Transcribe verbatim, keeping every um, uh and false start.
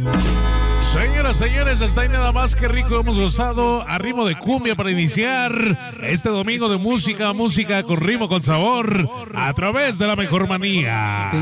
Señoras, señores, hasta ahí nada más que rico hemos gozado a ritmo de cumbia para iniciar este domingo de música, música con ritmo, con sabor, a través de La Mejor Manía.